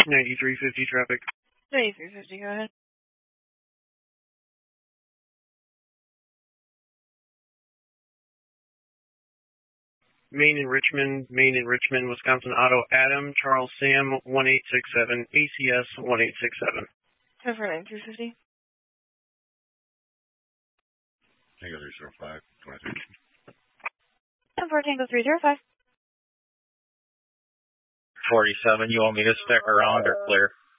9350 traffic. 9350, go ahead. Main in Richmond, Wisconsin Auto Adam, Charles Sam 1867, ACS 1867. Go for 9350. Tango 305, 23. 10-4 Tango 305. 47, you want me to stick around or clear?